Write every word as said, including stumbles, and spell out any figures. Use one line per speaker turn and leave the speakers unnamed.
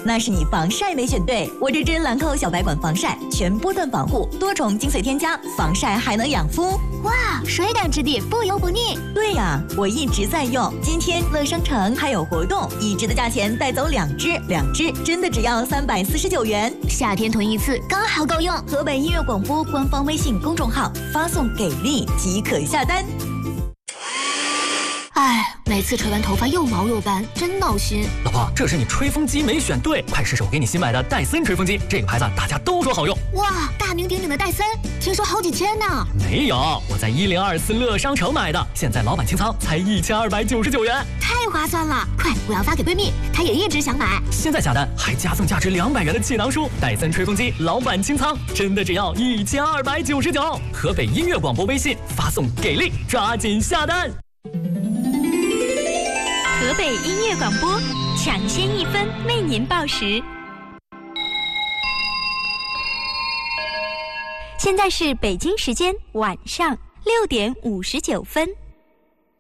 那是你防晒没选对。我这支兰蔻小白管防晒，全波段防护，多重精粹添加，防晒还能养肤。
哇，水感质地，不油不腻。
对呀，我一直在用。今天乐商城还有活动，一支的价钱带走两支，两支真的只要三百四十九元。
夏天囤一次刚好够用。
河北音乐广播官方微信公众号发送给力即可下单。
哎，每次吹完头发又毛又干，真闹心。
老婆，这是你吹风机没选对，快试试我给你新买的戴森吹风机，这个牌子大家都说好用。
哇，大名鼎鼎的戴森，听说好几千呢。
没有，我在一零二四乐商城买的，现在老板清仓才一千二百九十九元，
太划算了！快，我要发给闺蜜，她也一直想买。
现在下单还加赠价值两百元的气囊书，戴森吹风机老板清仓，真的只要一千二百九十九。河北音乐广播微信发送给力，抓紧下单。
河北音乐广播，抢先一分为您报时。现在是北京时间晚上六点五十九分。